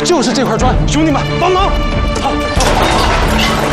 就是这块砖，兄弟们帮忙！好。